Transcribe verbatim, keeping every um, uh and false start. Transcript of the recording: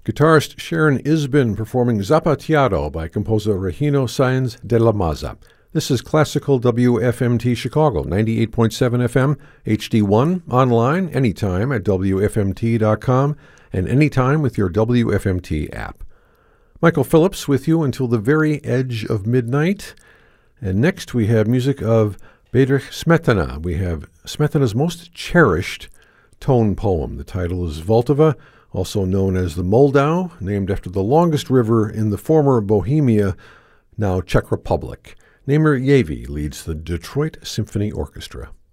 Guitarist Sharon Isbin performing Zapateado by composer Regino Sáenz de la Maza. This is Classical W F M T Chicago, ninety-eight point seven F M, H D one, online, anytime at W F M T dot com, and anytime with your W F M T app. Michael Phillips with you until the very edge of midnight. And next we have music of Bedřich Smetana. We have Smetana's most cherished tone poem. The title is Vltava, also known as the Moldau, named after the longest river in the former Bohemia, now Czech Republic. Namer Yaevy leads the Detroit Symphony Orchestra.